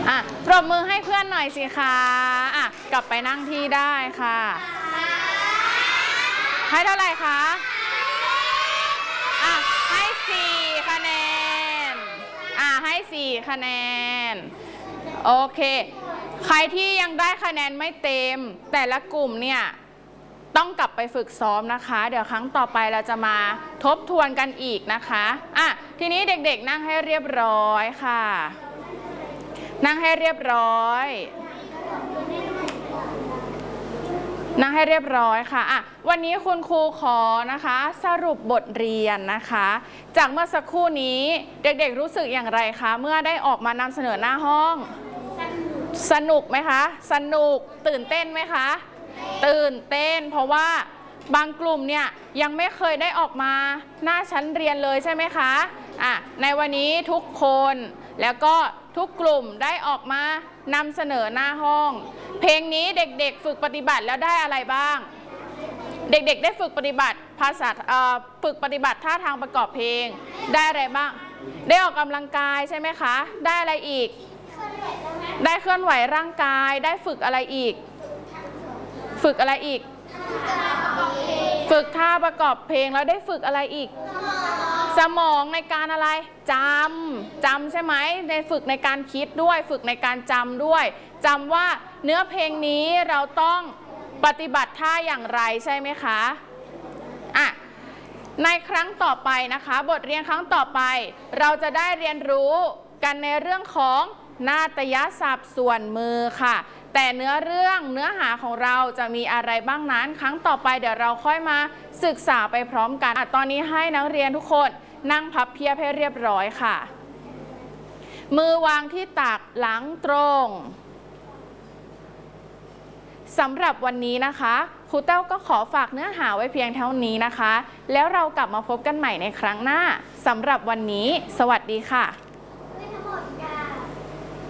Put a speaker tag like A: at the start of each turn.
A: ปรบมือให้เพื่อนหน่อยสิคะกลับไปนั่งที่ได้ค่ะให้เท่าไหร่คะให้4 คะแนนให้4 คะแนนโอเคใครที่ยังได้คะแนนไม่เต็มแต่ละกลุ่มเนี่ยต้องกลับไปฝึกซ้อมนะคะเดี๋ยวครั้งต่อไปเราจะมาทบทวนกันอีกนะคะทีนี้เด็กๆนั่งให้เรียบร้อยค่ะนั่งให้เรียบร้อยนั่งให้เรียบร้อยค่ะวันนี้คุณครูขอนะคะสรุปบทเรียนนะคะจากเมื่อสักครู่นี้เด็กๆรู้สึกอย่างไรคะเมื่อได้ออกมานำเสนอหน้าห้องสนุกไหมคะสนุกตื่นเต้นไหมคะตื่นเต้นเพราะว่าบางกลุ่มเนี่ยยังไม่เคยได้ออกมาหน้าชั้นเรียนเลยใช่ไหมคะในวันนี้ทุกคนแล้วก็ทุกกลุ่มได้ออกมานำเสนอหน้าห้องเพลงนี้เด็กๆฝึกปฏิบัติแล้วได้อะไรบ้างเด็กๆได้ฝึกปฏิบัติภาษาฝึกปฏิบัติท่าทางประกอบเพลงได้อะไรบ้างได้ออกกำลังกายใช่ไหมคะได้อะไรอีกได้เคลื่อนไหวร่างกายได้ฝึกอะไรอีกฝึกอะไรอีกฝึกท่าประกอบเพลงแล้วได้ฝึกอะไรอีกสมองในการอะไรจำใช่ไหมในฝึกในการคิดด้วยฝึกในการจำด้วยจำว่าเนื้อเพลงนี้เราต้องปฏิบัติท่าอย่างไรใช่ไหมคะในครั้งต่อไปนะคะบทเรียนครั้งต่อไปเราจะได้เรียนรู้กันในเรื่องของนาฏยศัพท์ส่วนมือค่ะแต่เนื้อหาของเราจะมีอะไรบ้างนั้นครั้งต่อไปเดี๋ยวเราค่อยมาศึกษาไปพร้อมกันตอนนี้ให้นักเรียนทุกคนนั่งพับเพียบให้เรียบร้อยค่ะมือวางที่ตักหลังตรงสำหรับวันนี้นะคะครูแต้วก็ขอฝากเนื้อหาไว้เพียงเท่านี้นะคะแล้วเรากลับมาพบกันใหม่ในครั้งหน้าสำหรับวันนี้สวัสดีค่ะ